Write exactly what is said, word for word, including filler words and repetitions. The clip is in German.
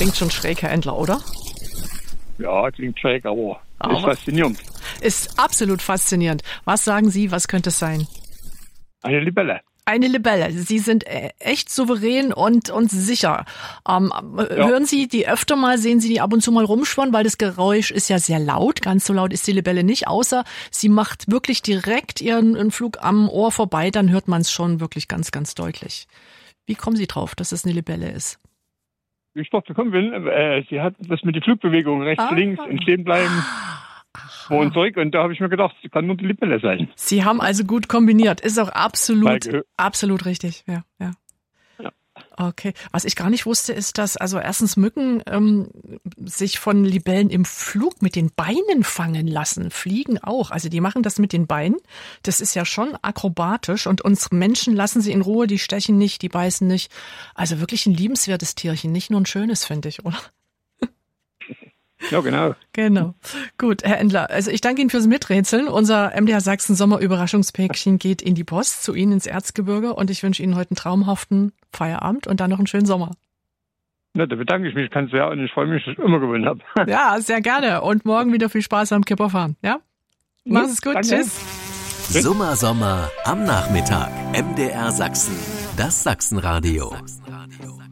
klingt schon schräg, Herr Endler, oder? Ja, klingt schräg, aber aber ist faszinierend. Ist absolut faszinierend. Was sagen Sie, was könnte es sein? Eine Libelle. Eine Libelle. Sie sind echt souverän und, und sicher. Ähm, ja. Hören Sie die öfter mal, sehen Sie die ab und zu mal rumschwirren, weil das Geräusch ist ja sehr laut. Ganz so laut ist die Libelle nicht, außer sie macht wirklich direkt ihren, ihren Flug am Ohr vorbei, dann hört man es schon wirklich ganz, ganz deutlich. Wie kommen Sie drauf, dass es eine Libelle ist? Wie ich drauf gekommen bin, äh, sie hat das mit den Flugbewegungen rechts, ah. links und stehen bleiben. Vor und zurück, und da habe ich mir gedacht, es kann nur die Libelle sein. Sie haben also gut kombiniert. Ist auch absolut, absolut richtig. Ja, ja. ja. Okay. Was ich gar nicht wusste, ist, dass also erstens Mücken ähm, sich von Libellen im Flug mit den Beinen fangen lassen. Fliegen auch. Also die machen das mit den Beinen. Das ist ja schon akrobatisch. Und uns Menschen lassen sie in Ruhe. Die stechen nicht, die beißen nicht. Also wirklich ein liebenswertes Tierchen. Nicht nur ein schönes, finde ich, oder? Ja, genau. Genau. Gut, Herr Endler, also ich danke Ihnen fürs Miträtseln. Unser M D R Sachsen Sommer-Überraschungspäckchen geht in die Post zu Ihnen ins Erzgebirge und ich wünsche Ihnen heute einen traumhaften Feierabend und dann noch einen schönen Sommer. Na, da bedanke ich mich ganz sehr und ich freue mich, dass ich immer gewonnen habe. Ja, sehr gerne. Und morgen wieder viel Spaß am Kipperfahren. Ja? Machen Sie es gut. Danke. Tschüss. Sommer, Sommer am Nachmittag. M D R Sachsen. Das Sachsenradio. Sachsenradio.